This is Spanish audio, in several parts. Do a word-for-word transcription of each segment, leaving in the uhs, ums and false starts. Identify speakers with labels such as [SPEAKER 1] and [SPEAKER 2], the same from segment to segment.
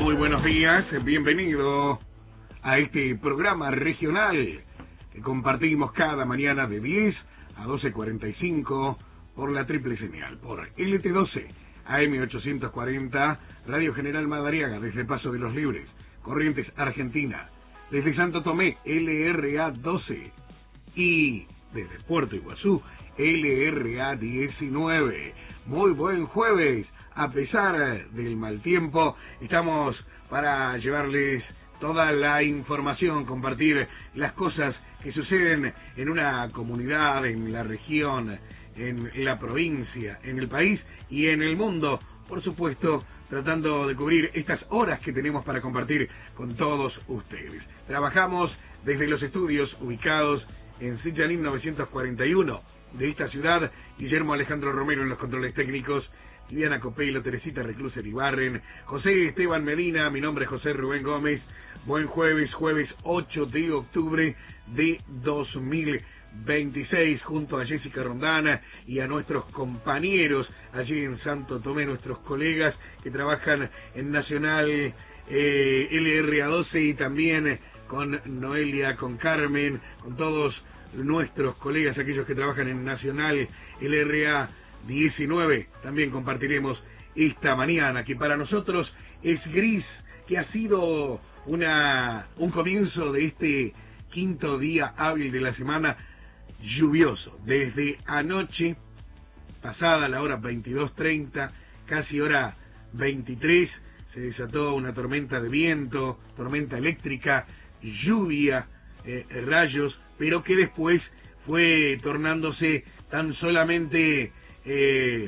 [SPEAKER 1] Muy buenos días, bienvenido a este programa regional que compartimos cada mañana de diez a doce cuarenta y cinco por la triple señal, por L T doce, A M ochocientos cuarenta, Radio General Madariaga, desde Paso de los Libres, Corrientes, Argentina, desde Santo Tomé, L R A doce, y desde Puerto Iguazú, L R A diecinueve. Muy buen jueves, a pesar del mal tiempo, estamos para llevarles toda la información, compartir las cosas que suceden en una comunidad, en la región, en la provincia, en el país y en el mundo, por supuesto, tratando de cubrir estas horas que tenemos para compartir con todos ustedes. Trabajamos desde los estudios ubicados en Sillanín novecientos cuarenta y uno de esta ciudad, Guillermo Alejandro Romero en los controles técnicos, Viviana Copelo, Teresita Recluser Ibarren, José Esteban Medina, mi nombre es José Rubén Gómez. Buen jueves, jueves ocho de octubre de dos mil veintiséis, junto a Jessica Rondana y a nuestros compañeros allí en Santo Tomé, nuestros colegas que trabajan en Nacional eh, L R A doce, y también con Noelia, con Carmen, con todos nuestros colegas, aquellos que trabajan en Nacional L R A diecinueve, también compartiremos esta mañana, que para nosotros es gris, que ha sido una un comienzo de este quinto día hábil de la semana lluvioso. Desde anoche, pasada la hora veintidós treinta, casi hora veintitrés, se desató una tormenta de viento, tormenta eléctrica, lluvia, eh, rayos, pero que después fue tornándose tan solamente eh,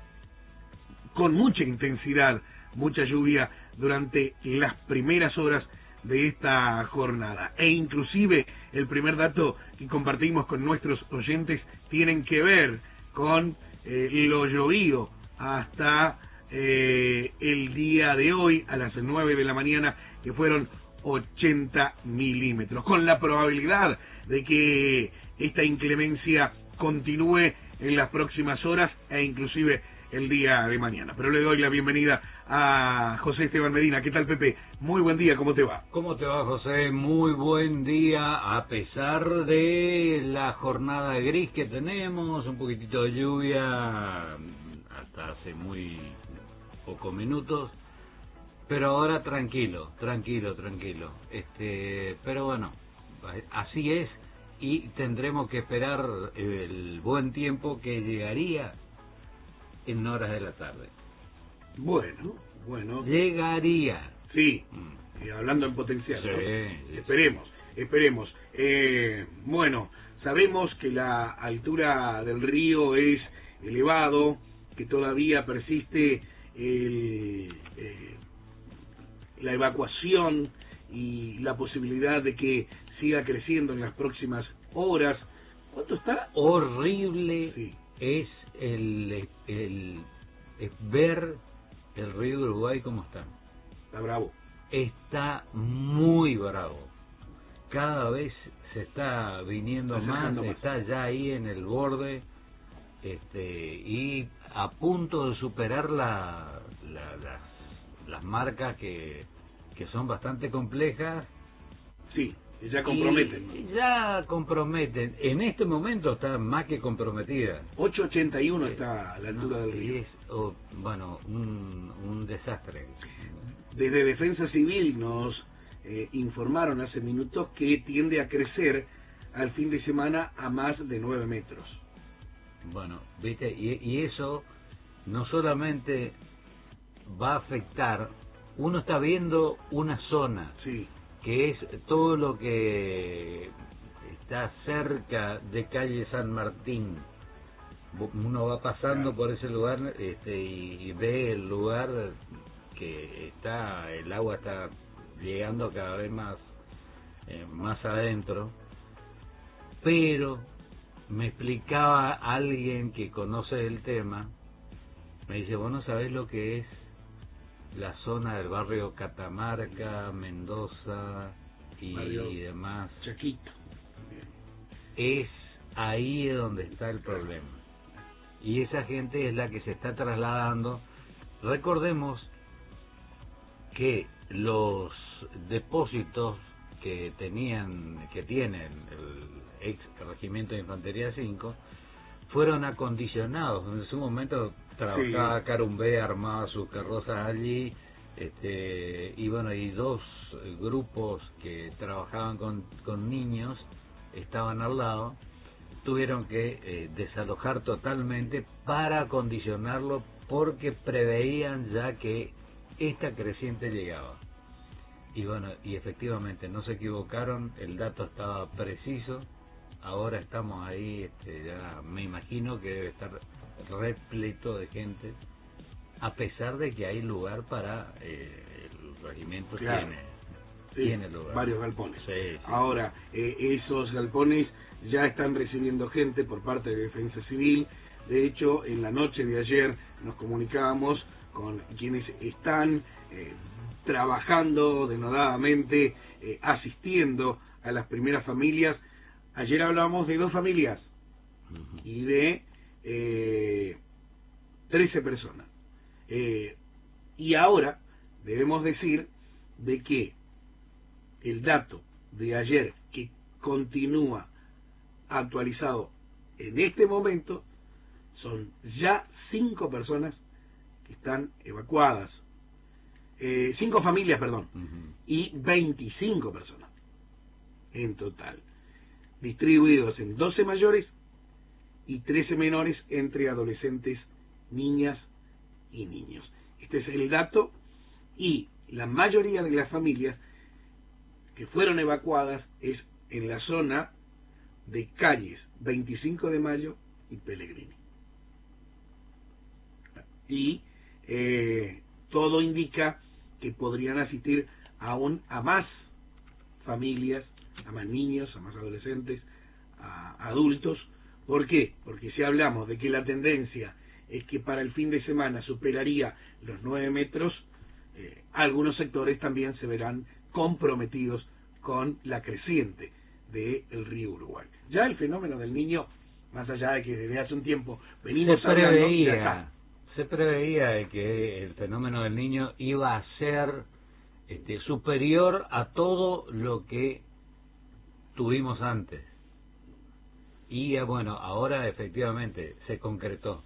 [SPEAKER 1] con mucha intensidad, mucha lluvia durante las primeras horas de esta jornada. E inclusive el primer dato que compartimos con nuestros oyentes tienen que ver con eh, lo llovido hasta eh, el día de hoy a las nueve de la mañana, que fueron ochenta milímetros, con la probabilidad de que esta inclemencia continúe en las próximas horas e inclusive el día de mañana. Pero le doy la bienvenida a José Esteban Medina. ¿Qué tal, Pepe? Muy buen día, ¿cómo te va?
[SPEAKER 2] ¿Cómo te va, José? Muy buen día, a pesar de la jornada gris que tenemos, un poquitito de lluvia hasta hace muy pocos minutos, pero ahora tranquilo, tranquilo, tranquilo. Este, pero bueno, así es, y tendremos que esperar el buen tiempo que llegaría en horas de la tarde.
[SPEAKER 1] Bueno, bueno.
[SPEAKER 2] Llegaría.
[SPEAKER 1] Sí, mm. eh, hablando en potencial,
[SPEAKER 2] sí,
[SPEAKER 1] ¿no?
[SPEAKER 2] sí,
[SPEAKER 1] Esperemos, sí. esperemos. Eh, bueno, sabemos que la altura del río es elevado, que todavía persiste el, eh, la evacuación y la posibilidad de que siga creciendo en las próximas horas. ¿Cuánto está?
[SPEAKER 2] Horrible.
[SPEAKER 1] Sí.
[SPEAKER 2] Es el, el, el ver el río de Uruguay como está.
[SPEAKER 1] Está bravo.
[SPEAKER 2] Está muy bravo. Cada vez se está viniendo
[SPEAKER 1] está
[SPEAKER 2] más,
[SPEAKER 1] más,
[SPEAKER 2] está ya ahí en el borde, este, y a punto de superar la, la, las, las marcas que, que son bastante complejas.
[SPEAKER 1] Sí. Ya comprometen.
[SPEAKER 2] Y ya comprometen. En este momento está más que comprometida.
[SPEAKER 1] ocho ochenta y uno está a la altura
[SPEAKER 2] no,
[SPEAKER 1] del río.
[SPEAKER 2] Es, oh, bueno, un, un desastre.
[SPEAKER 1] Desde Defensa Civil nos eh, informaron hace minutos que tiende a crecer al fin de semana a más de nueve metros.
[SPEAKER 2] Bueno, viste, y, y eso no solamente va a afectar, uno está viendo una zona.
[SPEAKER 1] Sí.
[SPEAKER 2] Que es todo lo que está cerca de calle San Martín. Uno va pasando por ese lugar este, y ve el lugar que está, el agua está llegando cada vez más, eh, más adentro. Pero me explicaba alguien que conoce el tema, me dice, vos no sabés lo que es la zona del barrio Catamarca, Mendoza y, y demás.
[SPEAKER 1] Chaquito.
[SPEAKER 2] Es ahí donde está el problema. Y esa gente es la que se está trasladando. Recordemos que los depósitos que tenían, que tienen el ex Regimiento de Infantería cinco, fueron acondicionados. En su momento trabajaba
[SPEAKER 1] Sí.
[SPEAKER 2] Carumbé, armaba sus carrozas allí, este, y bueno, y dos grupos que trabajaban con, con niños estaban al lado, tuvieron que eh, desalojar totalmente para acondicionarlo, porque preveían ya que esta creciente llegaba. Y bueno, y efectivamente no se equivocaron, el dato estaba preciso. Ahora estamos ahí, este, ya me imagino que debe estar repleto de gente, a pesar de que hay lugar para, eh, el regimiento
[SPEAKER 1] Claro.
[SPEAKER 2] tiene,
[SPEAKER 1] Sí,
[SPEAKER 2] tiene lugar.
[SPEAKER 1] varios galpones.
[SPEAKER 2] Sí, sí.
[SPEAKER 1] Ahora, eh, esos galpones ya están recibiendo gente por parte de Defensa Civil. De hecho, en la noche de ayer nos comunicábamos con quienes están eh, trabajando denodadamente, eh, asistiendo a las primeras familias. Ayer hablamos de dos familias
[SPEAKER 2] Ujú.
[SPEAKER 1] y de eh, trece personas. Eh, y ahora debemos decir de que el dato de ayer, que continúa actualizado en este momento, son ya cinco personas que están evacuadas, eh, cinco familias, perdón,
[SPEAKER 2] Ujú.
[SPEAKER 1] y veinticinco personas en total, distribuidos en doce mayores y trece menores, entre adolescentes, niñas y niños. Este es el dato, y la mayoría de las familias que fueron evacuadas es en la zona de calles veinticinco de mayo y Pellegrini. Y eh, todo indica que podrían asistir aún a más familias, a más niños, a más adolescentes, a adultos. ¿Por qué? Porque si hablamos de que la tendencia es que para el fin de semana superaría los nueve metros, eh, algunos sectores también se verán comprometidos con la creciente del río Uruguay. Ya el fenómeno del Niño, más allá de que desde hace un tiempo venimos
[SPEAKER 2] se
[SPEAKER 1] hablando, ya
[SPEAKER 2] preveía,
[SPEAKER 1] está.
[SPEAKER 2] se preveía de que el fenómeno del Niño iba a ser este, superior a todo lo que tuvimos antes. Y eh, bueno, ahora efectivamente se concretó.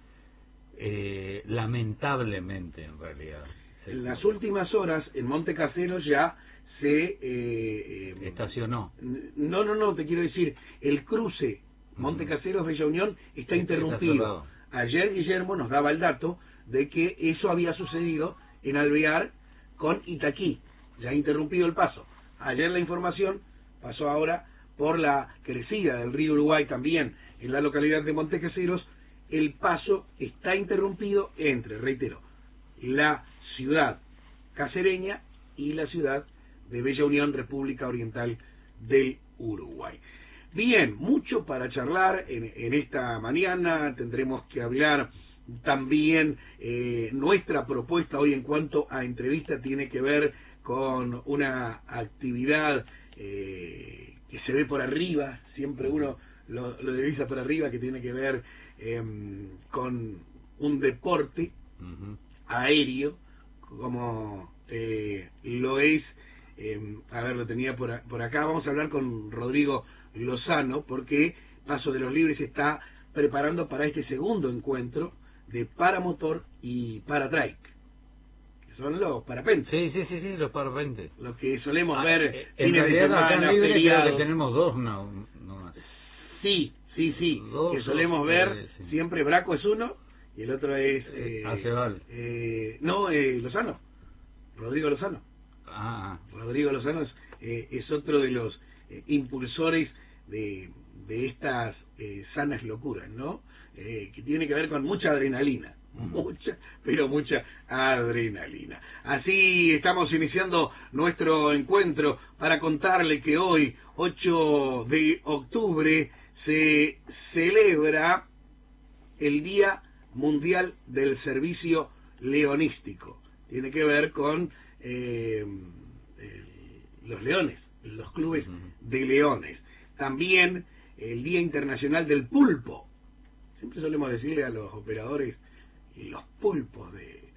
[SPEAKER 2] Eh, lamentablemente, en realidad. se
[SPEAKER 1] En las
[SPEAKER 2] concretó.
[SPEAKER 1] últimas horas, en Monte Caseros ya se... Eh, eh,
[SPEAKER 2] Estacionó.
[SPEAKER 1] No, no, no, te quiero decir, el cruce Monte
[SPEAKER 2] Ujú.
[SPEAKER 1] Caseros Bella Unión está
[SPEAKER 2] Está
[SPEAKER 1] interrumpido.
[SPEAKER 2] cerrado.
[SPEAKER 1] Ayer Guillermo nos daba el dato de que eso había sucedido en Alvear con Itaquí, ya ha interrumpido el paso. Ayer la información pasó ahora por la crecida del río Uruguay también en la localidad de Monte Caseros. El paso está interrumpido entre, reitero, la ciudad casereña y la ciudad de Bella Unión, República Oriental del Uruguay. Bien, mucho para charlar en, en esta mañana. Tendremos que hablar también, eh, nuestra propuesta hoy en cuanto a entrevista tiene que ver con una actividad eh, que se ve por arriba, siempre uno lo, lo divisa por arriba, que tiene que ver eh, con un deporte
[SPEAKER 2] Ujú.
[SPEAKER 1] aéreo, como eh, lo es, eh, a ver, lo tenía por, a, por acá. Vamos a hablar con Rodrigo Lozano, porque Paso de los Libres está preparando para este segundo encuentro de paramotor y paratrike, que son los parapentes,
[SPEAKER 2] Sí, sí, sí, sí, los parapentes.
[SPEAKER 1] los que solemos
[SPEAKER 2] Ah,
[SPEAKER 1] ver
[SPEAKER 2] eh, en
[SPEAKER 1] fines de
[SPEAKER 2] realidad acá en
[SPEAKER 1] semana,
[SPEAKER 2] Libre creo
[SPEAKER 1] feriados.
[SPEAKER 2] que tenemos dos, no, no más.
[SPEAKER 1] Sí, sí, sí,
[SPEAKER 2] Dos,
[SPEAKER 1] que solemos
[SPEAKER 2] dos,
[SPEAKER 1] ver
[SPEAKER 2] tres, sí.
[SPEAKER 1] siempre. Braco es uno y el otro es eh,
[SPEAKER 2] Aceval.
[SPEAKER 1] eh, no, eh, Lozano, Rodrigo Lozano.
[SPEAKER 2] Ah,
[SPEAKER 1] Rodrigo Lozano es, eh, es otro de los eh, impulsores de, de estas eh, sanas locuras, ¿no? Eh, que tiene que ver con mucha adrenalina, mucha, pero mucha adrenalina. Así estamos iniciando nuestro encuentro para contarle que hoy, ocho de octubre, se celebra el Día Mundial del Servicio Leonístico. Tiene que ver con eh, eh, los leones, los clubes de leones. También el Día Internacional del Pulpo. Siempre solemos decirle a los operadores los pulpos de,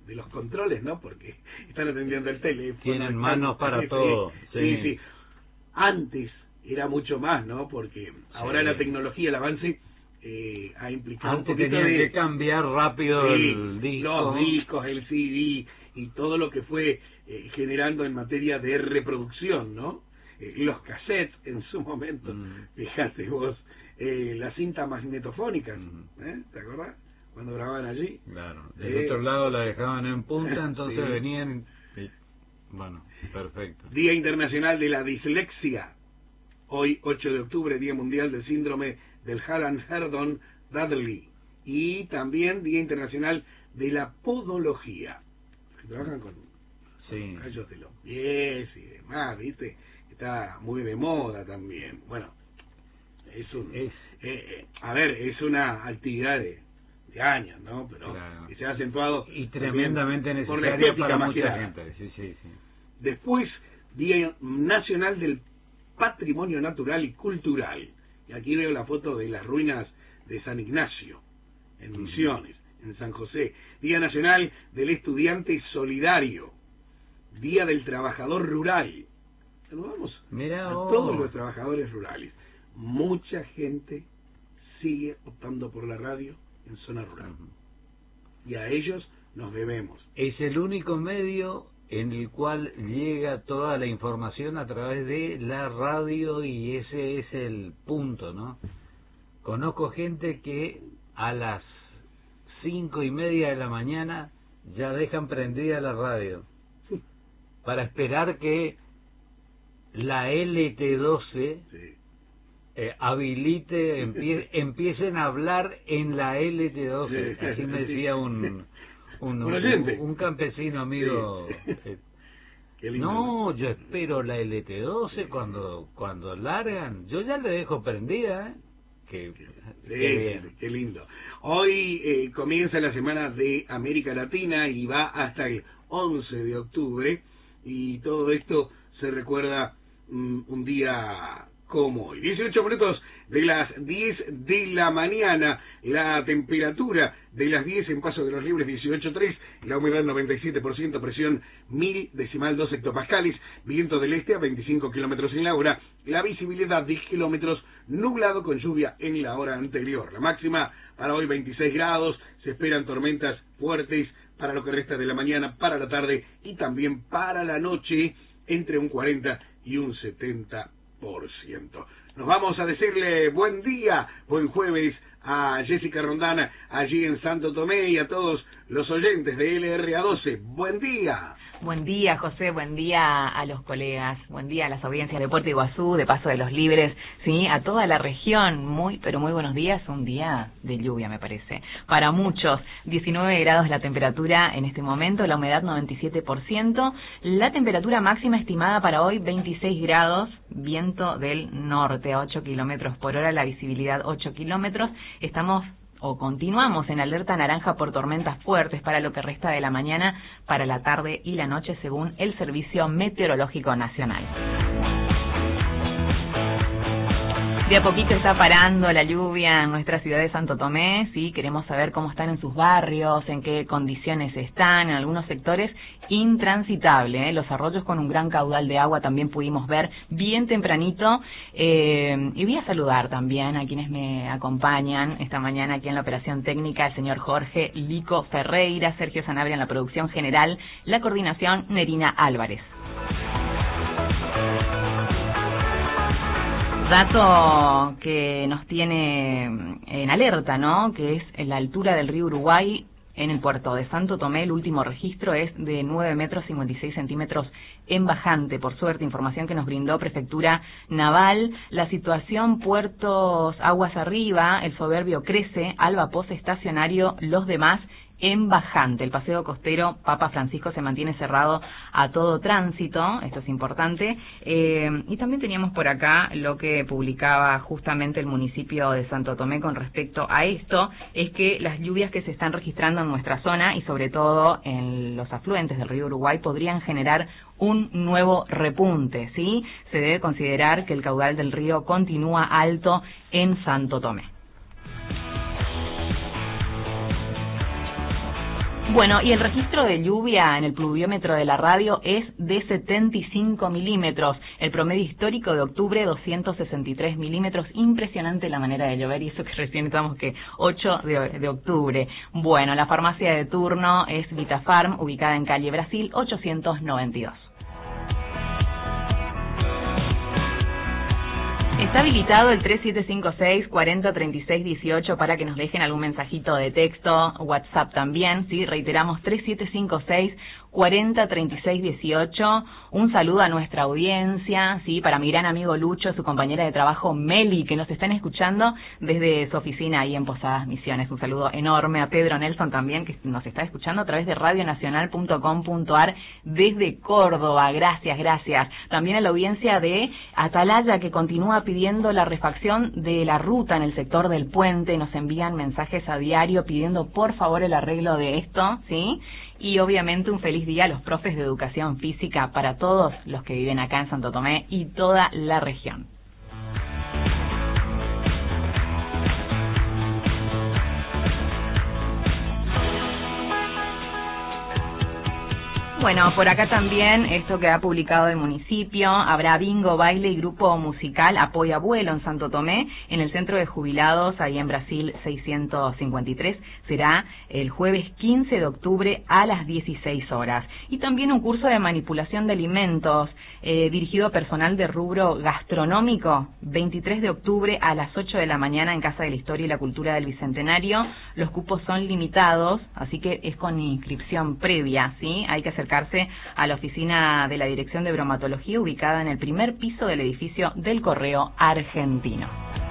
[SPEAKER 1] de los controles, ¿no? Porque están atendiendo el teléfono.
[SPEAKER 2] Tienen
[SPEAKER 1] están,
[SPEAKER 2] manos para
[SPEAKER 1] sí,
[SPEAKER 2] todo.
[SPEAKER 1] Sí,
[SPEAKER 2] sí,
[SPEAKER 1] sí. Antes era mucho más, ¿no? Porque ahora
[SPEAKER 2] sí.
[SPEAKER 1] la tecnología, el avance, eh, ha implicado
[SPEAKER 2] Antes
[SPEAKER 1] un poquito
[SPEAKER 2] tenían
[SPEAKER 1] de...
[SPEAKER 2] que cambiar rápido
[SPEAKER 1] sí,
[SPEAKER 2] el disco.
[SPEAKER 1] los discos, el C D y todo lo que fue eh, generando en materia de reproducción, ¿no? Eh, los cassettes en su momento, mm. fíjate vos, eh, las cintas magnetofónicas, mm. ¿eh? ¿Te acordás? Cuando grababan allí.
[SPEAKER 2] Claro, del
[SPEAKER 1] eh,
[SPEAKER 2] otro lado la dejaban en punta, entonces
[SPEAKER 1] sí.
[SPEAKER 2] venían... Sí. Bueno, perfecto.
[SPEAKER 1] Día Internacional de la Dislexia. Hoy, ocho de octubre, Día Mundial del Síndrome del Hallam-Herdon-Dudley. Y también Día Internacional de la Podología. Que trabajan con
[SPEAKER 2] sí.
[SPEAKER 1] callos de los pies y demás, ¿viste? Está muy de moda también. Bueno, es un...
[SPEAKER 2] Es,
[SPEAKER 1] eh, a ver, es una actividad de, de años, ¿no? Pero
[SPEAKER 2] claro.
[SPEAKER 1] que se ha acentuado...
[SPEAKER 2] Y tremendamente
[SPEAKER 1] por
[SPEAKER 2] necesaria
[SPEAKER 1] la
[SPEAKER 2] para
[SPEAKER 1] mucha
[SPEAKER 2] gente. Sí, sí, sí.
[SPEAKER 1] Después, Día Nacional del Patrimonio Natural y Cultural. Y aquí veo la foto de las ruinas de San Ignacio, en Misiones, uh-huh. en San José. Día Nacional del Estudiante Solidario. Día del Trabajador Rural. Saludamos
[SPEAKER 2] Mirá
[SPEAKER 1] a
[SPEAKER 2] vos.
[SPEAKER 1] todos los trabajadores rurales. Mucha gente sigue optando por la radio en zona rural. Uh-huh. Y a ellos nos debemos.
[SPEAKER 2] Es el único medio en el cual llega toda la información a través de la radio y ese es el punto, ¿no? Conozco gente que a las cinco y media de la mañana ya dejan prendida la radio para esperar que la L T doce sí. eh, habilite, empie, empiecen a hablar en la L T doce, sí, así me decía un... Un, un, un campesino amigo. Sí. Eh, no, yo espero la L T doce sí. cuando cuando largan. Yo ya le dejo prendida. ¿eh? Que,
[SPEAKER 1] sí,
[SPEAKER 2] qué, bien.
[SPEAKER 1] Qué lindo. Hoy eh, comienza la Semana de América Latina y va hasta el once de octubre. Y todo esto se recuerda um, un día como hoy. dieciocho minutos de las diez de la mañana, la temperatura de las diez en Paso de los Libres dieciocho punto tres, la humedad noventa y siete por ciento, presión mil decimal dos hectopascales, viento del este a veinticinco kilómetros en la hora, la visibilidad diez kilómetros, nublado con lluvia en la hora anterior. La máxima para hoy veintiséis grados, se esperan tormentas fuertes para lo que resta de la mañana, para la tarde y también para la noche, entre un cuarenta y un setenta por ciento. Nos vamos a decirle buen día, buen jueves a Jessica Rondana allí en Santo Tomé y a todos los oyentes de L R A doce. Buen día.
[SPEAKER 3] Buen día, José, buen día a los colegas, buen día a las audiencias de Puerto Iguazú, de Paso de los Libres, sí, a toda la región. Muy, pero muy buenos días, un día de lluvia me parece. Para muchos, diecinueve grados la temperatura en este momento, la humedad noventa y siete por ciento, la temperatura máxima estimada para hoy veintiséis grados, viento del norte a ocho kilómetros por hora, la visibilidad ocho kilómetros. Estamos o continuamos en alerta naranja por tormentas fuertes para lo que resta de la mañana, para la tarde y la noche, según el Servicio Meteorológico Nacional. De a poquito está parando la lluvia en nuestra ciudad de Santo Tomé, sí, queremos saber cómo están en sus barrios, en qué condiciones están, en algunos sectores intransitable, ¿eh? Los arroyos con un gran caudal de agua también pudimos ver bien tempranito, eh, y voy a saludar también a quienes me acompañan esta mañana aquí en la operación técnica, el señor Jorge Lico Ferreira, Sergio Sanabria en la producción general, la coordinación Nerina Álvarez. Dato que nos tiene en alerta, ¿no? Que es la altura del río Uruguay en el puerto de Santo Tomé. El último registro es de nueve metros cincuenta y seis centímetros en bajante. Por suerte, información que nos brindó Prefectura Naval. La situación puertos aguas arriba, el soberbio crece, Alba Poza estacionario, los demás en bajante. El paseo costero Papa Francisco se mantiene cerrado a todo tránsito, esto es importante, eh, y también teníamos por acá lo que publicaba justamente el municipio de Santo Tomé con respecto a esto, es que las lluvias que se están registrando en nuestra zona y sobre todo en los afluentes del río Uruguay podrían generar un nuevo repunte, ¿sí? Se debe considerar que el caudal del río continúa alto en Santo Tomé. Bueno, y el registro de lluvia en el pluviómetro de la radio es de setenta y cinco milímetros. El promedio histórico de octubre, doscientos sesenta y tres milímetros. Impresionante la manera de llover, y eso que recién estamos que ocho de octubre. Bueno, la farmacia de turno es Vitafarm, ubicada en calle Brasil ochocientos noventa y dos. Está habilitado el tres siete cinco seis, cuarenta, treinta y seis dieciocho para que nos dejen algún mensajito de texto, WhatsApp también, ¿sí? Reiteramos, tres siete cinco seis, cuarenta, treinta y seis dieciocho. Un saludo a nuestra audiencia, ¿sí? Para mi gran amigo Lucho, su compañera de trabajo Meli, que nos están escuchando desde su oficina ahí en Posadas Misiones. Un saludo enorme a Pedro Nelson también, que nos está escuchando a través de radio nacional punto com punto ar desde Córdoba. Gracias, gracias. También a la audiencia de Atalaya, que continúa pidiendo la refacción de la ruta en el sector del puente. Nos envían mensajes a diario pidiendo por favor el arreglo de esto, ¿sí? Y obviamente un feliz día a los profes de educación física para todos los que viven acá en Santo Tomé y toda la región. Bueno, por acá también, esto que ha publicado el municipio, habrá bingo, baile y grupo musical Apoya Abuelo en Santo Tomé, en el Centro de Jubilados, ahí en Brasil seiscientos cincuenta y tres, será el jueves quince de octubre a las dieciséis horas. Y también un curso de manipulación de alimentos, eh, dirigido a personal de rubro gastronómico, veintitrés de octubre a las ocho de la mañana en Casa de la Historia y la Cultura del Bicentenario. Los cupos son limitados, así que es con inscripción previa, ¿sí? Hay que acercar a la oficina de la Dirección de Bromatología, ubicada en el primer piso del edificio del Correo Argentino.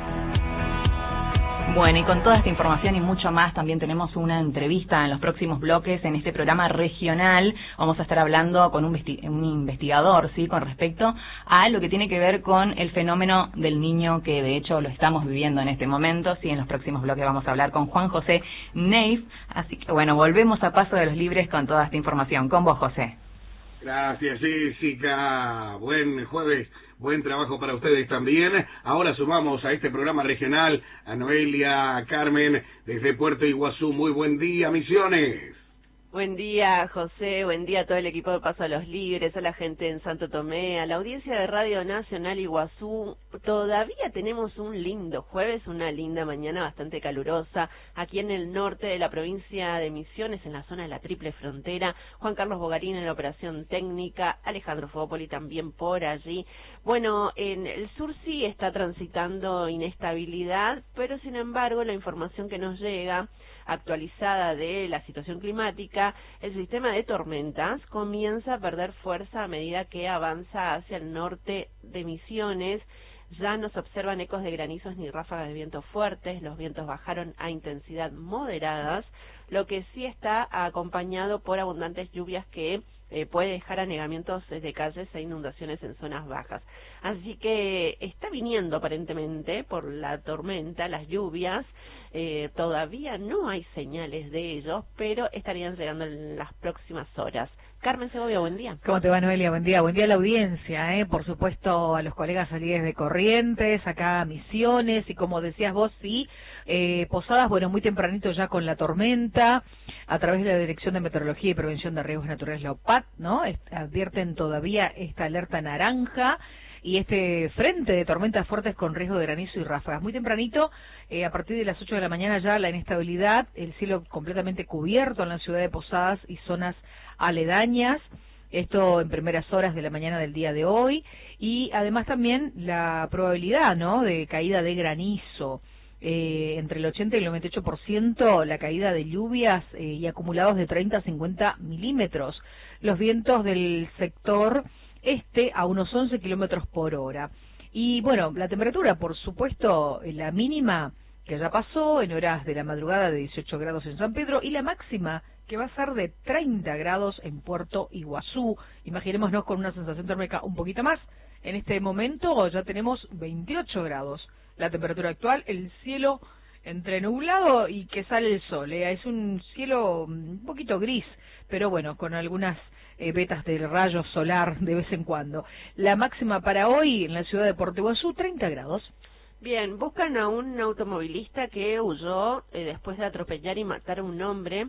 [SPEAKER 3] Bueno, y con toda esta información y mucho más, también tenemos una entrevista en los próximos bloques en este programa regional. Vamos a estar hablando con un, un investigador, ¿sí?, con respecto a lo que tiene que ver con el fenómeno del niño, que de hecho lo estamos viviendo en este momento. Sí, en los próximos bloques vamos a hablar con Juan José Neif. Así que bueno, volvemos a Paso de los Libres con toda esta información. Con vos, José.
[SPEAKER 1] Gracias, Jessica. Buen jueves, buen trabajo para ustedes también. Ahora sumamos a este programa regional a Noelia, a Carmen, desde Puerto Iguazú. Muy buen día, Misiones.
[SPEAKER 4] Buen día, José, buen día a todo el equipo de Paso a los Libres, a la gente en Santo Tomé, a la audiencia de Radio Nacional Iguazú. Todavía tenemos un lindo jueves, una linda mañana bastante calurosa, aquí en el norte de la provincia de Misiones, en la zona de la Triple Frontera. Juan Carlos Bogarín en la operación técnica, Alejandro Fópoli también por allí. Bueno, en el sur sí está transitando inestabilidad, pero sin embargo la información que nos llega actualizada de la situación climática, el sistema de tormentas comienza a perder fuerza a medida que avanza hacia el norte de Misiones. Ya no se observan ecos de granizos ni ráfagas de viento fuertes, los vientos bajaron a intensidad moderadas, lo que sí está acompañado por abundantes lluvias que eh, puede dejar anegamientos de calles e inundaciones en zonas bajas. Así que está viniendo aparentemente por la tormenta, las lluvias. Eh, todavía no hay señales de ellos, pero estarían llegando en las próximas horas. Carmen Segovia, buen día.
[SPEAKER 5] ¿Cómo te va, Noelia? Buen día. Buen día a la audiencia, ¿eh? Por supuesto, a los colegas allí de Corrientes, acá a Misiones, y como decías vos, sí, eh, Posadas, bueno, muy tempranito ya con la tormenta, a través de la Dirección de Meteorología y Prevención de Riesgos Naturales, la O P A T, ¿no? Advierten todavía esta alerta naranja y este frente de tormentas fuertes con riesgo de granizo y ráfagas. Muy tempranito, eh, a partir de las ocho de la mañana ya la inestabilidad, el cielo completamente cubierto en la ciudad de Posadas y zonas aledañas, esto en primeras horas de la mañana del día de hoy, y además también la probabilidad, ¿no?, de caída de granizo, eh, entre el ochenta y el noventa y ocho por ciento la caída de lluvias eh, y acumulados de treinta a cincuenta milímetros. Los vientos del sector este a unos once kilómetros por hora. Y bueno, la temperatura, por supuesto, la mínima que ya pasó en horas de la madrugada de dieciocho grados en San Pedro, y la máxima que va a ser de treinta grados en Puerto Iguazú. Imaginémonos con una sensación térmica un poquito más. En este momento ya tenemos veintiocho grados. La temperatura actual, el cielo entre nublado y que sale el sol. ¿eh? Es un cielo un poquito gris, pero bueno, con algunas eh, vetas del rayo solar de vez en cuando. La máxima para hoy en la ciudad de Puerto Iguazú, treinta grados.
[SPEAKER 4] Bien, buscan a un automovilista que huyó eh, después de atropellar y matar a un hombre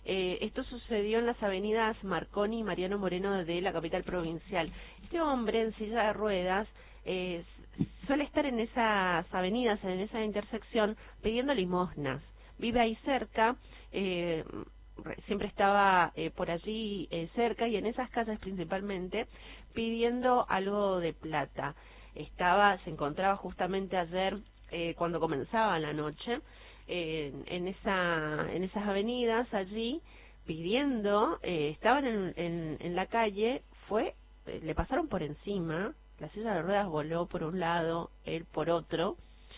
[SPEAKER 4] Eh, esto sucedió en las avenidas Marconi y Mariano Moreno de la capital provincial. Este hombre en silla de ruedas eh, suele estar en esas avenidas, en esa intersección, pidiendo limosnas. Vive ahí cerca, eh, siempre estaba eh, por allí eh, cerca y en esas casas principalmente pidiendo algo de plata. Estaba, se encontraba justamente ayer eh, cuando comenzaba la noche eh, en esa, en esas avenidas allí pidiendo, eh, estaban en, en, en la calle, fue, eh, le pasaron por encima, la silla de ruedas voló por un lado, él por otro,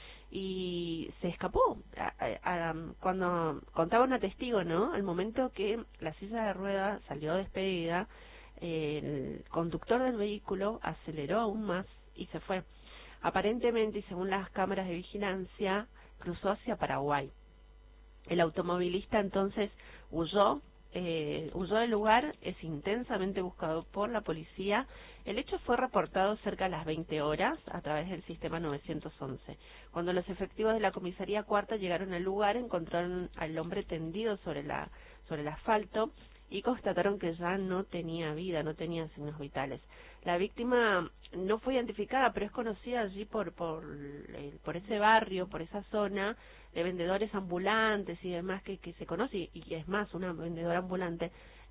[SPEAKER 4] y se escapó. A, a, a, cuando contaba una testigo, ¿no? Al momento que la silla de ruedas salió despedida, eh, el conductor del vehículo aceleró aún más y se fue. Aparentemente, y según las cámaras de vigilancia, cruzó hacia Paraguay. El automovilista entonces huyó, eh, huyó del lugar, es intensamente buscado por la policía. El hecho fue reportado cerca de las veinte horas a través del sistema novecientos once. Cuando los efectivos de la comisaría cuarta llegaron al lugar, encontraron al hombre tendido sobre la sobre el asfalto y constataron que ya no tenía vida, no tenía signos vitales. La víctima no fue identificada, pero es conocida allí por por por ese barrio, por esa zona de vendedores ambulantes y demás que, que se conoce, y, y es más, una vendedora ambulante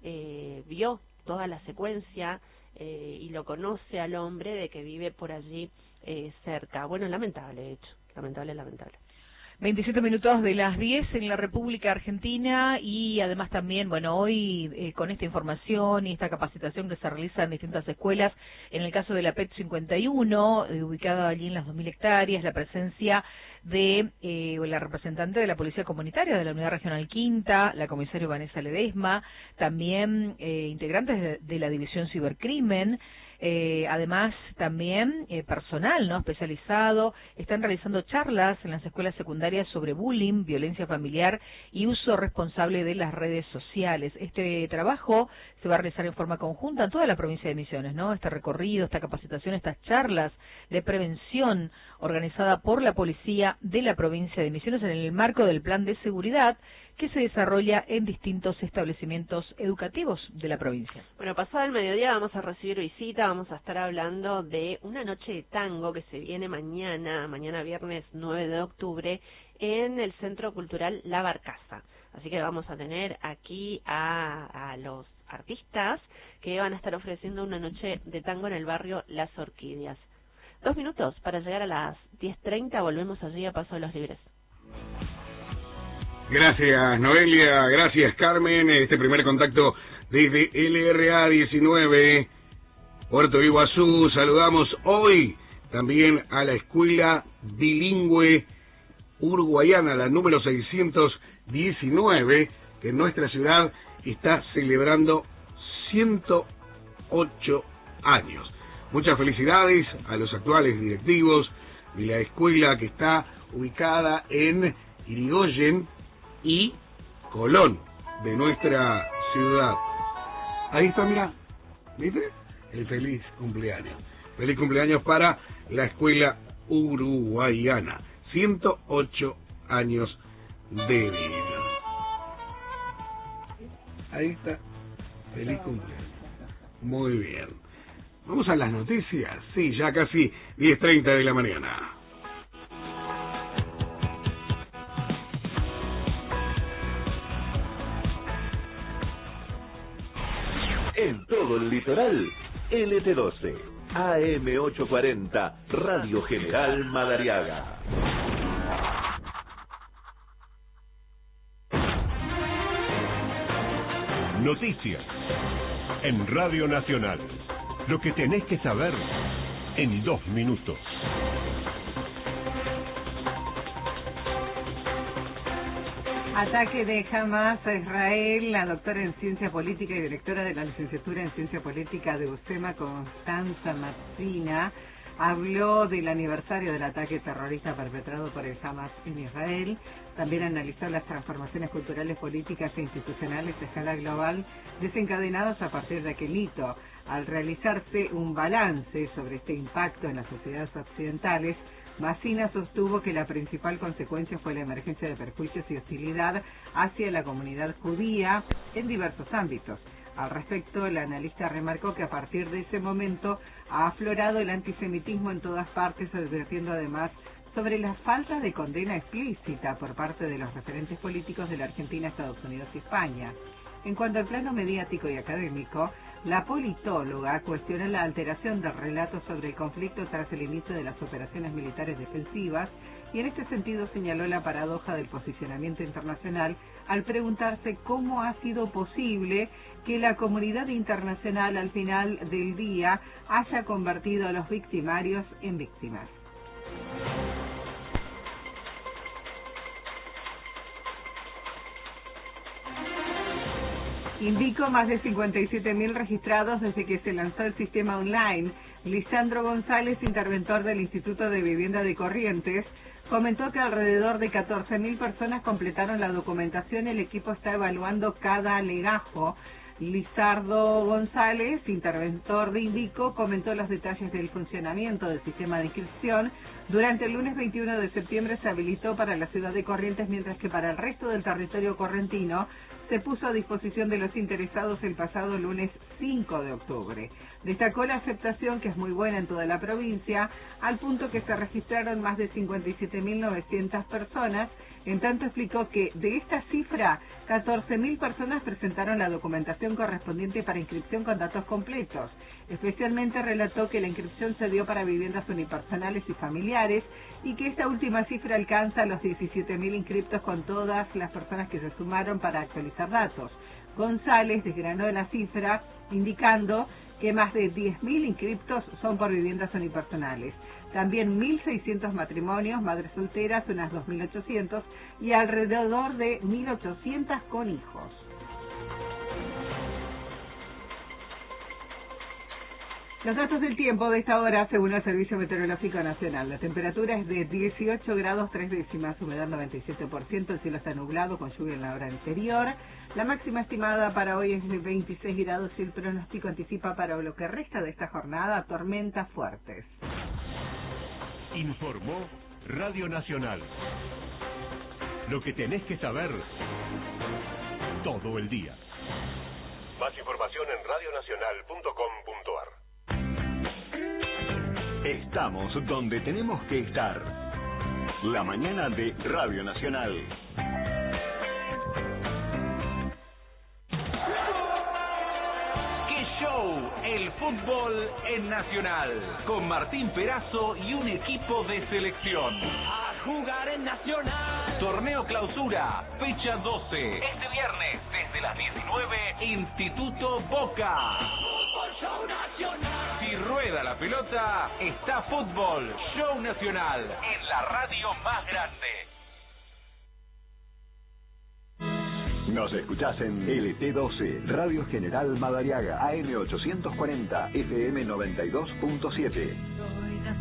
[SPEAKER 4] eh, vio toda la secuencia eh, y lo conoce al hombre de que vive por allí eh, cerca. Bueno, lamentable, de hecho, lamentable, lamentable.
[SPEAKER 5] veintisiete minutos de las diez en la República Argentina y además también, bueno, hoy eh, con esta información y esta capacitación que se realiza en distintas escuelas, en el caso de la P E T cincuenta y uno, eh, ubicada allí en las dos mil hectáreas, la presencia de eh, la representante de la Policía Comunitaria de la Unidad Regional Quinta, la comisaria Vanessa Ledesma, también eh, integrantes de, de la División Cibercrimen, Eh, además también eh, personal no especializado, están realizando charlas en las escuelas secundarias sobre bullying, violencia familiar y uso responsable de las redes sociales. Este trabajo se va a realizar en forma conjunta en toda la provincia de Misiones, ¿no? Este recorrido, esta capacitación, estas charlas de prevención organizada por la policía de la provincia de Misiones en el marco del plan de seguridad que se desarrolla en distintos establecimientos educativos de la provincia.
[SPEAKER 4] Bueno, pasado el mediodía vamos a recibir visita, vamos a estar hablando de una noche de tango que se viene mañana, mañana viernes nueve de octubre, en el Centro Cultural La Barcaza. Así que vamos a tener aquí a, a los artistas que van a estar ofreciendo una noche de tango en el barrio Las Orquídeas. Dos minutos para llegar a las diez treinta, volvemos allí a Paso de los Libres.
[SPEAKER 1] Gracias, Noelia, gracias, Carmen. Este primer contacto desde L R A diecinueve, Puerto Iguazú. Saludamos hoy también a la Escuela Bilingüe Uruguayana, la número seiscientos diecinueve, que en nuestra ciudad está celebrando ciento ocho años. Muchas felicidades a los actuales directivos de la escuela, que está ubicada en Irigoyen y Colón, de nuestra ciudad. Ahí está, mira, ¿viste? El feliz cumpleaños. Feliz cumpleaños para la Escuela Uruguayana. ciento ocho años de vida. Ahí está. Feliz cumpleaños. Muy bien. Vamos a las noticias. Sí, ya casi diez treinta de la mañana.
[SPEAKER 6] En todo el litoral, L T doce, A M ochocientos cuarenta, Radio General Madariaga.
[SPEAKER 7] Noticias en Radio Nacional. Lo que tenés que saber en dos minutos.
[SPEAKER 8] Ataque de Hamas a Israel. La doctora en Ciencia Política y directora de la licenciatura en Ciencia Política de UCEMA, Constanza Martina, habló del aniversario del ataque terrorista perpetrado por el Hamas en Israel. También analizó las transformaciones culturales, políticas e institucionales a escala global desencadenadas a partir de aquel hito. Al realizarse un balance sobre este impacto en las sociedades occidentales, Massina sostuvo que la principal consecuencia fue la emergencia de perjuicios y hostilidad hacia la comunidad judía en diversos ámbitos. Al respecto, el analista remarcó que a partir de ese momento ha aflorado el antisemitismo en todas partes, advirtiendo además sobre la falta de condena explícita por parte de los referentes políticos de la Argentina, Estados Unidos y España. En cuanto al plano mediático y académico, la politóloga cuestiona la alteración del relato sobre el conflicto tras el inicio de las operaciones militares defensivas y en este sentido señaló la paradoja del posicionamiento internacional al preguntarse cómo ha sido posible que la comunidad internacional al final del día haya convertido a los victimarios en víctimas. Indico más de cincuenta y siete mil registrados desde que se lanzó el sistema online. Lisandro González, interventor del Instituto de Vivienda de Corrientes, comentó que alrededor de catorce mil personas completaron la documentación. El equipo está evaluando cada legajo. Lizardo González, interventor de Indico, comentó los detalles del funcionamiento del sistema de inscripción. Durante el lunes veintiuno de septiembre se habilitó para la ciudad de Corrientes, mientras que para el resto del territorio correntino se puso a disposición de los interesados el pasado lunes cinco de octubre. Destacó la aceptación, que es muy buena en toda la provincia, al punto que se registraron más de cincuenta y siete mil novecientas personas. En tanto explicó que de esta cifra, catorce mil personas presentaron la documentación correspondiente para inscripción con datos completos. Especialmente relató que la inscripción se dio para viviendas unipersonales y familiares y que esta última cifra alcanza los diecisiete mil inscriptos con todas las personas que se sumaron para actualizar datos. González desgranó la cifra indicando que más de diez mil inscriptos son por viviendas unipersonales. También mil seiscientos matrimonios, madres solteras, unas dos mil ochocientos y alrededor de mil ochocientos con hijos. Los datos del tiempo de esta hora, según el Servicio Meteorológico Nacional. La temperatura es de dieciocho grados tres décimas, humedad noventa y siete por ciento, el cielo está nublado con lluvia en la hora anterior. La máxima estimada para hoy es de veintiséis grados y el pronóstico anticipa para lo que resta de esta jornada tormentas fuertes.
[SPEAKER 7] Informó Radio Nacional. Lo que tenés que saber todo el día.
[SPEAKER 6] Más información en radio nacional punto com punto a r. Estamos donde tenemos que estar. La mañana de Radio Nacional.
[SPEAKER 9] ¡Qué show! El fútbol en Nacional. Con Martín Perazo y un equipo de selección.
[SPEAKER 10] A jugar en Nacional.
[SPEAKER 9] Torneo Clausura, fecha doce. Este viernes, desde las diecinueve, Instituto Boca.
[SPEAKER 10] Fútbol Show Nacional.
[SPEAKER 9] Si rueda la pelota, está Fútbol Show Nacional. En la radio más grande.
[SPEAKER 6] Nos escuchás en L T doce, Radio General Madariaga, A M ochocientos cuarenta, F M noventa y dos punto siete.